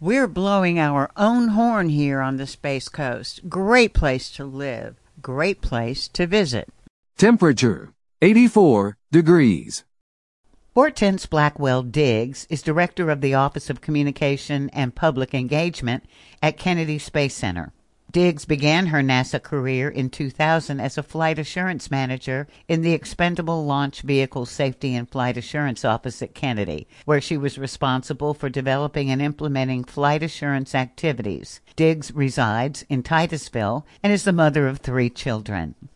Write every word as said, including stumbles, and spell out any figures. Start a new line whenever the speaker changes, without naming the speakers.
We're blowing our own horn here on the Space Coast. Great place to live. Great place to visit.
Temperature, eighty-four degrees.
Hortense Blackwell Diggs is director of the Office of Communication and Public Engagement at Kennedy Space Center. Diggs began her NASA career in two thousand as a flight assurance manager in the Expendable Launch Vehicle Safety and Flight Assurance Office at Kennedy, where she was responsible for developing and implementing flight assurance activities. Diggs resides in Titusville and is the mother of three children.